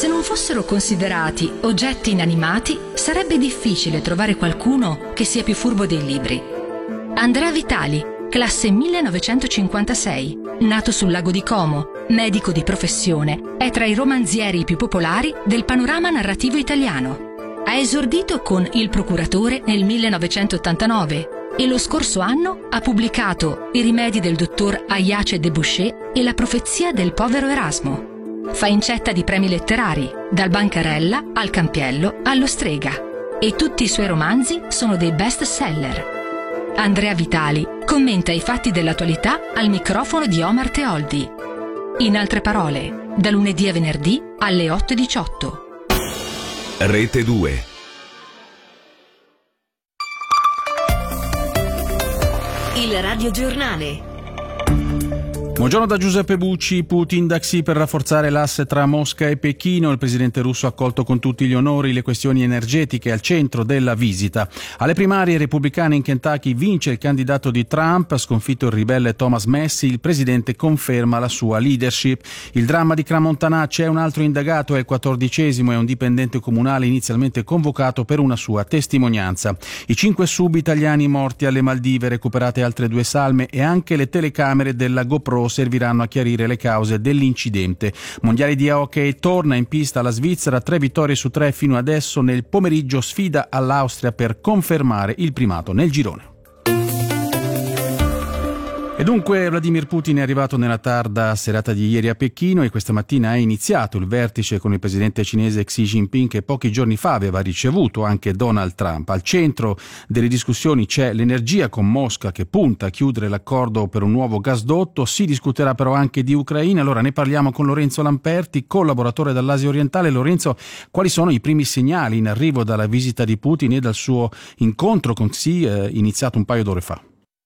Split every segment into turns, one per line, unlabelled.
Se non fossero considerati oggetti inanimati, sarebbe difficile trovare qualcuno che sia più furbo dei libri. Andrea Vitali, classe 1956, nato sul lago di Como, medico di professione, è tra i romanzieri più popolari del panorama narrativo italiano. Ha esordito con Il procuratore nel 1989 e lo scorso anno ha pubblicato I rimedi del dottor Ayace Debouché e La profezia del povero Erasmo. Fa incetta di premi letterari, dal Bancarella al Campiello allo Strega, e tutti i suoi romanzi sono dei best seller. Andrea Vitali commenta i fatti dell'attualità al microfono di Omar Teoldi. In altre parole, da lunedì a venerdì alle 8:18.
Rete 2.
Il radiogiornale.
Buongiorno da Giuseppe Bucci. Putin da Xi per rafforzare l'asse tra Mosca e Pechino. Il presidente russo ha accolto con tutti gli onori le questioni energetiche al centro della visita. Alle primarie repubblicane in Kentucky vince il candidato di Trump, ha sconfitto il ribelle Thomas Massie. Il presidente conferma la sua leadership. Il dramma di Crans-Montana: c'è un altro indagato, è il 14° e un dipendente comunale inizialmente convocato per una sua testimonianza. I 5 sub italiani morti alle Maldive, recuperate altre 2 salme e anche le telecamere della GoPro serviranno a chiarire le cause dell'incidente. Mondiali di hockey, torna in pista la Svizzera, 3 vittorie su 3 fino adesso. Nel pomeriggio sfida all'Austria per confermare il primato nel girone. E dunque Vladimir Putin è arrivato nella tarda serata di ieri a Pechino e questa mattina è iniziato il vertice con il presidente cinese Xi Jinping, che pochi giorni fa aveva ricevuto anche Donald Trump. Al centro delle discussioni c'è l'energia, con Mosca che punta a chiudere l'accordo per un nuovo gasdotto. Si discuterà però anche di Ucraina. Allora ne parliamo con Lorenzo Lamperti, collaboratore dall'Asia orientale. Lorenzo, quali sono i primi segnali in arrivo dalla visita di Putin e dal suo incontro con Xi iniziato un paio d'ore fa?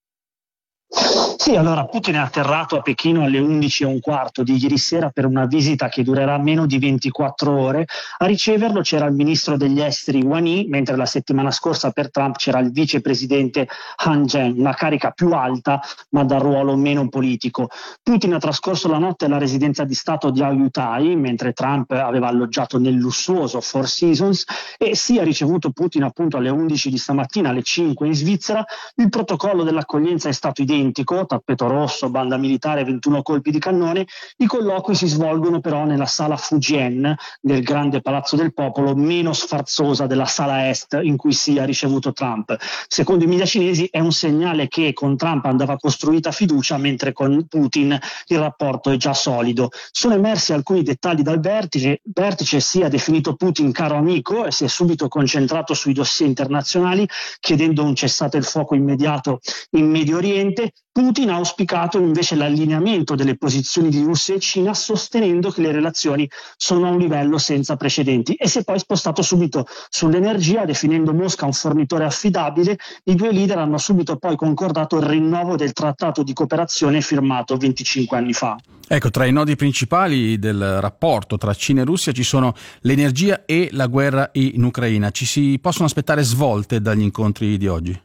Sì, allora Putin è atterrato a Pechino alle 11:15 di ieri sera per una visita che durerà meno di 24 ore. A riceverlo c'era il ministro degli esteri Wang Yi, mentre la settimana scorsa per Trump c'era il vicepresidente Han Zheng, una carica più alta ma dal ruolo meno politico. Putin ha trascorso la notte alla residenza di Stato di Ayutthaya, mentre Trump aveva alloggiato nel lussuoso Four Seasons, e si è ricevuto Putin appunto alle 11 di stamattina, alle 5 in Svizzera. Il protocollo dell'accoglienza è stato identico: tappeto rosso, banda militare, 21 colpi di cannone. I colloqui si svolgono però nella sala Fujian del grande Palazzo del Popolo, meno sfarzosa della sala est in cui si è ricevuto Trump. Secondo i media cinesi è un segnale che con Trump andava costruita fiducia, mentre con Putin il rapporto è già solido. Sono emersi alcuni dettagli dal vertice. Xi ha definito Putin caro amico e si è subito concentrato sui dossier internazionali, chiedendo un cessate il fuoco immediato in Medio Oriente. Putin ha auspicato invece l'allineamento delle posizioni di Russia e Cina, sostenendo che le relazioni sono a un livello senza precedenti, e si è poi spostato subito sull'energia, definendo Mosca un fornitore affidabile. I due leader hanno subito poi concordato il rinnovo del trattato di cooperazione firmato 25 anni fa.
Ecco, tra i nodi principali del rapporto tra Cina e Russia ci sono l'energia e la guerra in Ucraina. Ci si possono aspettare svolte dagli incontri di oggi?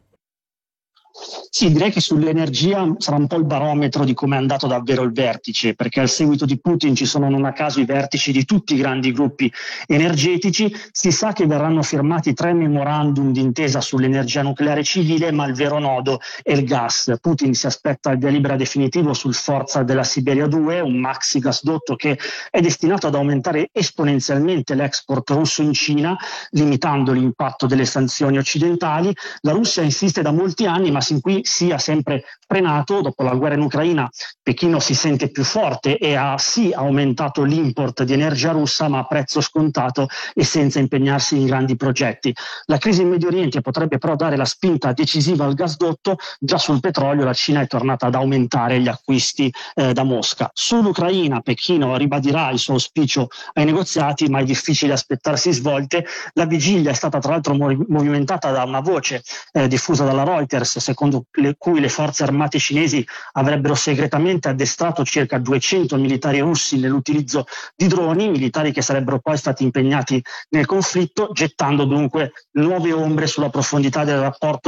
Sì, direi che sull'energia sarà un po' il barometro di come è andato davvero il vertice, perché al seguito di Putin ci sono non a caso i vertici di tutti i grandi gruppi energetici. Si sa che verranno firmati 3 memorandum d'intesa sull'energia nucleare civile, ma il vero nodo è il gas. Putin si aspetta il via libera definitivo sul Forza della Siberia 2, un maxi gasdotto che è destinato ad aumentare esponenzialmente l'export russo in Cina, limitando l'impatto delle sanzioni occidentali. La Russia insiste da molti anni, ma sin qui sia sempre frenato. Dopo la guerra in Ucraina Pechino si sente più forte e ha sì aumentato l'import di energia russa, ma a prezzo scontato e senza impegnarsi in grandi progetti. La crisi in Medio Oriente potrebbe però dare la spinta decisiva al gasdotto. Già sul petrolio la Cina è tornata ad aumentare gli acquisti da Mosca. Sull'Ucraina Pechino ribadirà il suo auspicio ai negoziati, ma è difficile aspettarsi svolte. La vigilia è stata tra l'altro movimentata da una voce diffusa dalla Reuters, secondo cui le forze armate cinesi avrebbero segretamente addestrato circa 200 militari russi nell'utilizzo di droni, militari che sarebbero poi stati impegnati nel conflitto, gettando dunque nuove ombre sulla profondità del rapporto